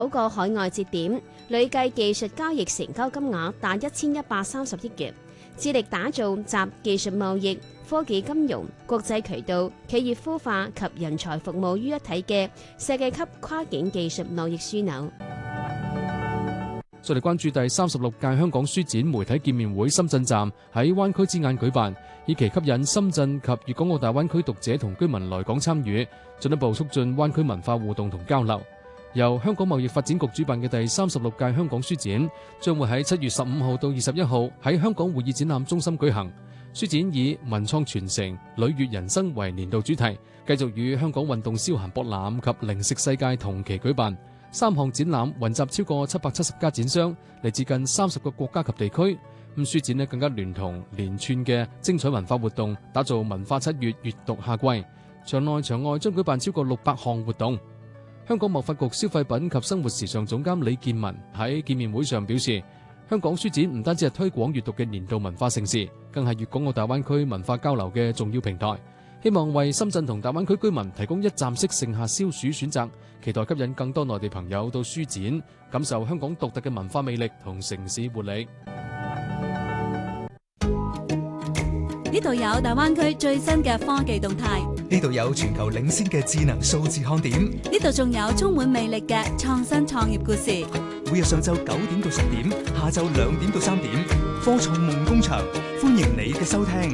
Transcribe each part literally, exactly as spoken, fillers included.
九個海外節點，累計技術交易成交金額達一千一百三十億元，致力打造集技術貿易、科技金融、國際渠道、企業孵化及人才服務於一體嘅世界級跨境技術貿易樞紐。 再嚟關注第三十六屆香港書展媒體見面會深圳站喺灣區之眼舉辦，以期吸引深圳及粵港澳大灣區讀者同居民來港參與，進一步促進灣區文化互動同交流。由香港貿易發展局主辦嘅第三十六屆香港書展將會喺七月十五號到二十一號喺香港會議展覽中心舉行。書展以文創傳承、旅悅人生為年度主題，繼續與香港運動消閒博覽及零食世界同期舉辦。三項展覽雲集超過七百七十家展商，嚟自近三十個國家及地區。咁書展呢更加聯同連串嘅精彩文化活動，打造文化七月閱讀夏季。場內場外將舉辦超過六百項活動。香港貿發局消費品及生活時尚總監李建文喺見面會上表示，香港書展唔單止係推廣閱讀嘅年度文化盛事，更係粵港澳大灣區文化交流嘅重要平台。希望為深圳同大灣區居民提供一站式盛夏消暑選擇，期待吸引更多內地朋友到書展，感受香港獨特嘅文化魅力同城市活力。 呢度有大灣區最新嘅科技動態， 呢度有全球領先嘅智能數字看點， 呢度仲有充滿魅力嘅創新創業故事。 每日上晝九點到十點，下晝兩點到三點，科創夢工場，歡迎你嘅收聽。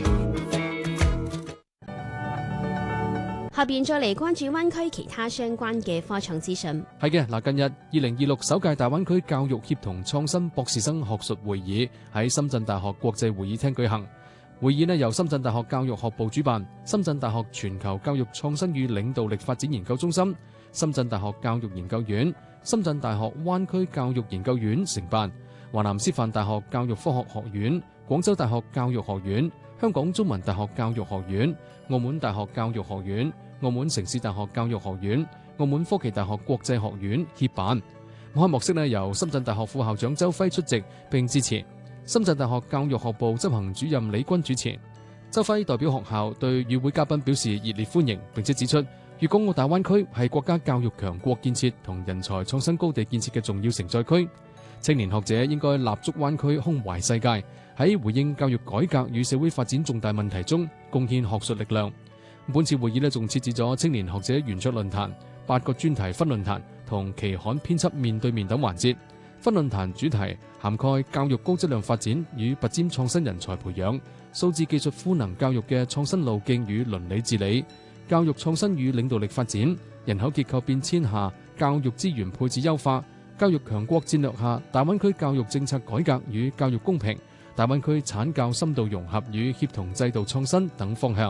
下邊再嚟關注灣區其他相關嘅科創資訊。 係嘅，嗱，近日二零二六首屆大灣區教育協同創新博士生學術會議喺深圳大學國際會議廳舉行。會議呢由深圳大學教育學部主辦，深圳大學全球教育創新與領導力發展研究中心、深圳大學教育研究院、深圳大學灣區教育研究院承辦，華南師範大學教育科學學院、廣州大學教育學院、香港中文大學教育學院、澳門大學教育學院、澳門城市大學教育學院、澳門科技大學國際學院協辦。開幕式呢由深圳大學副校長周輝出席並致辭，深圳大學教育學部執行主任李軍主持。周輝代表學校對與會嘉賓表示熱烈歡迎，並且指出粵港澳大灣區係國家教育強國建設同人才創新高地建設嘅重要承載區，青年學者應該立足灣區胸懷世界，喺回應教育改革與社會發展重大問題中貢獻學術力量。本次會議呢仲設置咗青年學者圓桌論壇、八個專題分論壇同期刊編輯面對面等環節。分論壇主題涵蓋教育高質量發展與拔尖創新人才培養、數字技術賦能教育嘅創新路徑與倫理治理、教育創新與領導力發展、人口結構變遷下教育資源配置優化、教育強國戰略下大灣區教育政策改革與教育公平、大灣區產教深度融合與協同制度創新等方向。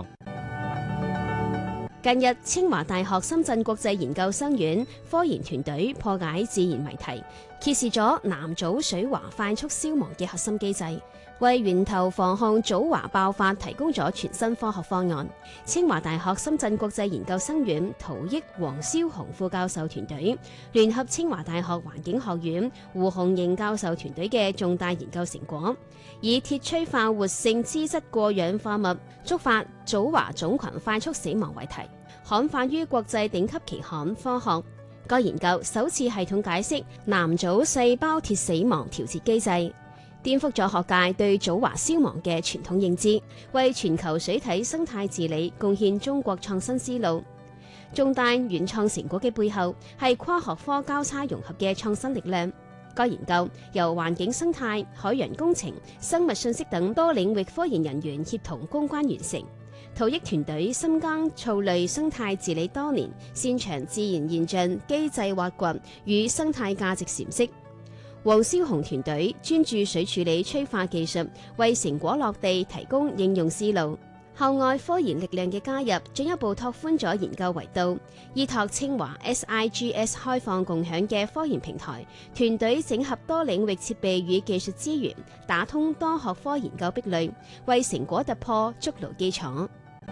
近日，清華大學深圳國際研究生院科研團隊破解自然謎題，揭示咗南棗水華快速消亡嘅核心機制，為源頭防控棗華爆發提供咗全新科學方案。清華大學深圳國際研究生院陶益黃蕭紅副教授團隊聯合清華大學環境學院胡紅瑩教授團隊嘅重大研究成果，以鐵催化活性脂質過氧化物觸發棗華種群快速死亡為題，刊發於國際頂級期刊《科學》。該研究首次系統解釋南棗細胞鐵死亡調節機制，顛覆咗學界對棗華消亡嘅傳統認知，為全球水體生態治理貢獻中國創新思路。重大原創成果嘅背後係跨學科交叉融合嘅創新力量。該研究由環境生態、海洋工程、生物信息等多領域科研人員協同攻關完成。陶益團隊深耕藻類生態治理多年，擅長自然現象機制挖掘與生態價值闡釋。黃蕭紅團隊專注水處理催化技術，為成果落地提供應用思路。校外科研力量嘅加入，進一步拓寬咗研究維度，依託清華 S I G S 開放共享嘅科研平台，團隊整合多領域設備與技術資源，打通多學科研究壁壘，為成果突破築牢基礎。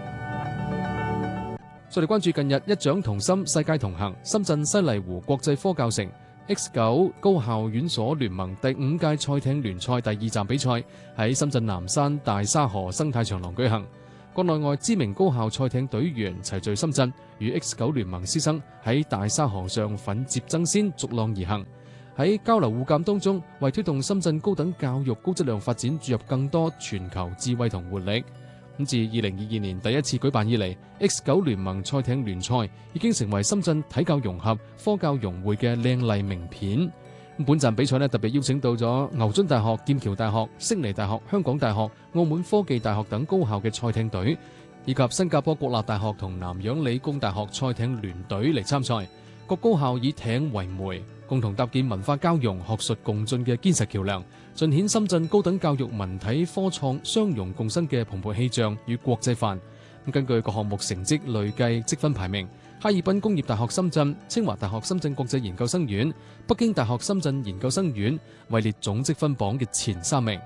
再嚟關注近日一獎同心世界同行深圳西麗湖國際科教城 X 九 高校院所聯盟第五屆賽艇聯賽第二站比賽喺深圳南山大沙河生態長廊舉行。 國內外知名高校賽艇隊員齊聚深圳，與 X 九聯盟師生喺大沙河上奮捷爭先，逐浪而行。喺交流互鑑當中，為推動深圳高等教育高質量發展注入更多全球智慧同活力。咁自二零二二年第一次舉辦以嚟 ，X 九聯盟賽艇聯賽已經成為深圳體教融合、科教融匯嘅靚麗名片。本站比賽呢特別邀請到咗牛津大學、劍橋大學、悉尼大學、香港大學、澳門科技大學等高校嘅賽艇隊，以及新加坡國立大學同南洋理工大學賽艇聯隊嚟參賽。各高校以艇為媒，共同搭建文化交融、學術共進嘅堅實橋梁，盡顯深圳高等教育文體科創相融共生嘅蓬勃氣象與國際範。根據各項目成績累計積分排名，哈爾濱工業大學深圳、清華大學深圳國際研究生院、北京大學深圳研究生院位列總積分榜嘅前三名。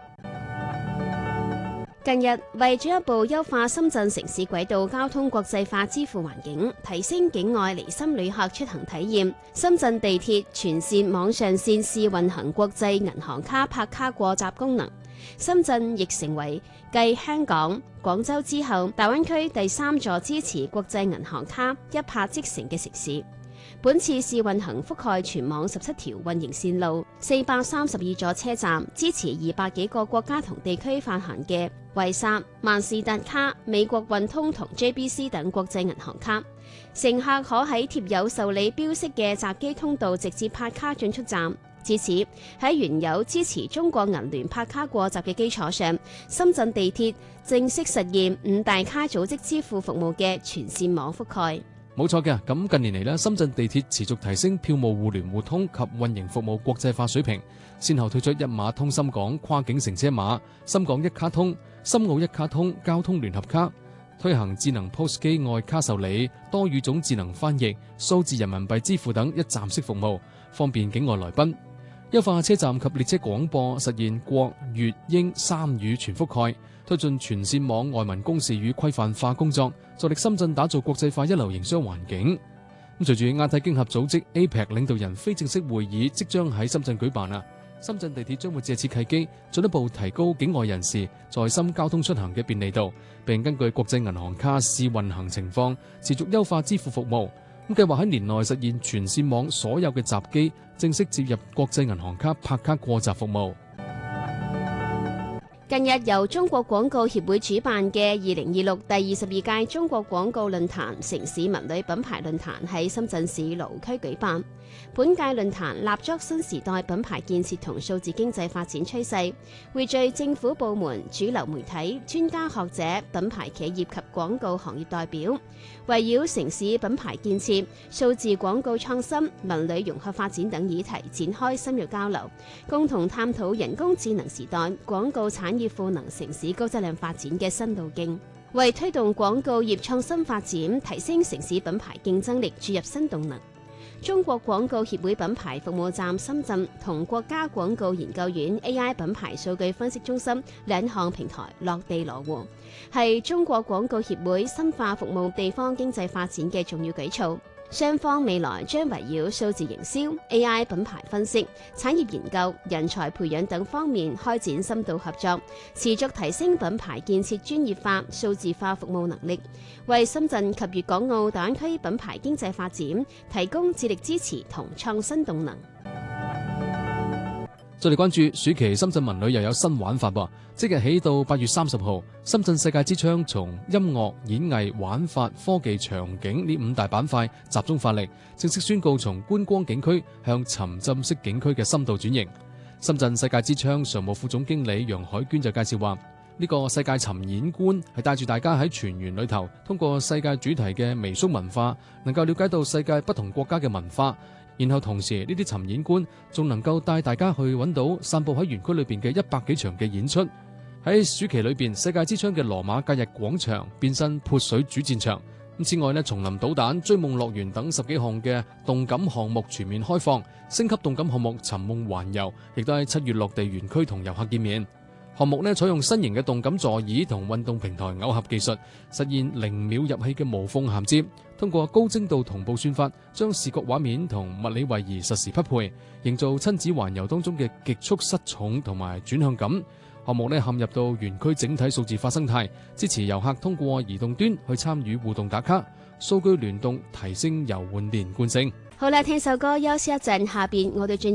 近日，為進一步優化深圳城市軌道交通國際化支付環境，提升境外離深旅客出行體驗，深圳地鐵全線網上線試運行國際銀行卡拍卡過閘功能。深圳亦成為繼香港、廣州之後，大灣區第三座支持國際銀行卡一拍即成嘅城市。本次試運行覆蓋全網十七條運營線路、四百三十二座車站，支持二百幾個國家同地區發行嘅維薩、萬事達卡、美國運通同 J B C 等國際銀行卡。乘客可喺貼有受理標識嘅閘機通道直接拍卡進出站。至此，喺原有支持中國銀聯拍卡過閘嘅基礎上，深圳地鐵正式實現五大卡組織支付服務嘅全線網覆蓋。 冇錯嘅，咁近年嚟咧，深圳地鐵持續提升票務互聯互通及運營服務國際化水平，先後推出一碼通深港跨境乘車碼、深港一卡通、深澳一卡通交通聯合卡，推行智能 P O S 機外卡受理、多語種智能翻譯、數字人民幣支付等一站式服務，方便境外來賓。優化車站及列車廣播，實現國、粵、英三語全覆蓋，推進全線網外文公示與規範化工作，助力深圳打造國際化一流營商環境。咁隨住亞太經合組織 A P E C 領導人非正式會議即將喺深圳舉辦啊，深圳地鐵將會借此契機，進一步提高境外人士在深交通出行嘅便利度，並根據國際銀行卡試運行情況，持續優化支付服務。咁計劃喺年內實現全線網所有嘅閘機正式接入國際銀行卡拍卡過閘服務。 近日由中國廣告協會主辦嘅二零二六第二十二屆中國廣告論壇城市文旅品牌論壇喺深圳市羅湖區舉辦。本屆論壇立足新時代品牌建設同數字經濟發展趨勢，匯聚政府部門、主流媒體、專家學者、品牌企業及廣告行業代表，圍繞城市品牌建設、數字廣告創新、文旅融合發展等議題展開深入交流，共同探討人工智能時代廣告產業賦能城市高質量發展嘅新路徑，為推動廣告業創新發展、提升城市品牌競爭力注入新動能。中國廣告協會品牌服務站深圳同國家廣告研究院 A I 品牌數據分析中心兩項平台落地羅湖，係中國廣告協會深化服務地方經濟發展嘅重要舉措。雙方未來將圍繞數字營銷、A I 品牌分析、產業研究、人才培養等方面開展深度合作，持續提升品牌建設專業化、數字化服務能力，為深圳及粵港澳大灣區品牌經濟發展提供致力支持同創新動能。 再嚟關注暑期深圳文旅又有新玩法噃，即日起到八月三十號，深圳世界之窗從音樂、演藝、玩法、科技、場景呢五大板塊集中發力，正式宣告從觀光景區向沉浸式景區嘅深度轉型。深圳世界之窗常務副總經理楊海娟就介紹話，呢個世界尋演觀係帶住大家喺全園裏頭，通過世界主題嘅微縮文化，能夠了解到世界不同國家嘅文化。然後同時呢啲尋演觀仲能夠帶大家去揾到散佈喺園區裏邊嘅一百幾場嘅演出。喺暑期裏邊，世界之窗嘅羅馬假日廣場變身潑水主戰場。咁此外呢，叢林導彈、追夢樂園等十幾項嘅動感項目全面開放，升級動感項目尋夢環遊亦都喺七月落地園區同遊客見面。項目呢採用新型嘅動感座椅同運動平台耦合技術，實現零秒入戲嘅無縫銜接。通過高精度同步算法，將視覺畫面同物理位移實時匹配，營造親子環遊當中嘅極速失重同埋轉向感。 項目呢陷入到園區整體數字化生態，支持遊客通過移動端去參與互動打卡，數據聯動提升遊玩連貫性。 好啦，聽首歌休息一陣，下邊我哋轉